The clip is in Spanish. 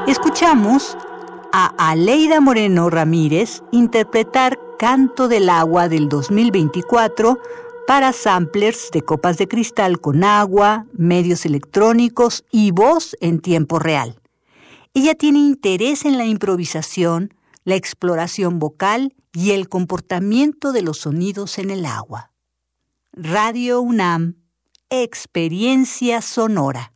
Escuchamos a Aleida Moreno Ramírez interpretar Canto del Agua del 2024 para samplers de copas de cristal con agua, medios electrónicos y voz en tiempo real. Ella tiene interés en la improvisación, la exploración vocal y el comportamiento de los sonidos en el agua. Radio UNAM, Experiencia Sonora.